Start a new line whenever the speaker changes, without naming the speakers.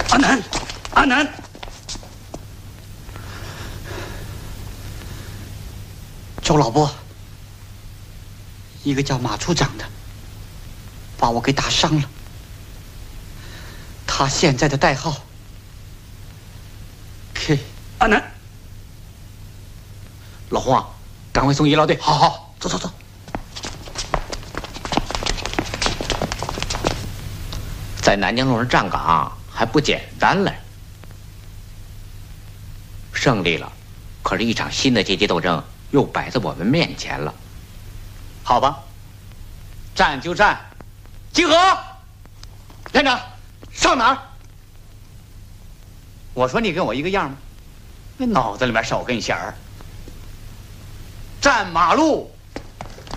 阿南，阿南，周老伯，一个叫马处长的，把我给打伤了。他现在的代号 K。阿南，
老洪啊，赶快送医疗队。
好好，走走走。
在南京路上站岗还不简单嘞。胜利了，可是一场新的阶级斗争又摆在我们面前了。好吧，战就战，集合！连长，上哪儿？我说你跟我一个样吗？那脑子里面少根弦儿。站马路。